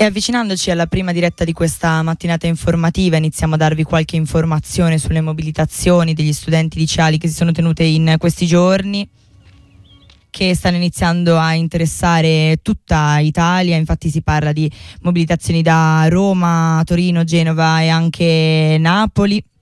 avvicinandoci alla prima diretta di questa mattinata informativa, iniziamo a darvi qualche informazione sulle mobilitazioni degli studenti liceali che si sono tenute in questi giorni, che stanno iniziando a interessare tutta Italia. Infatti si parla di mobilitazioni da Roma, Torino, Genova e anche Napoli.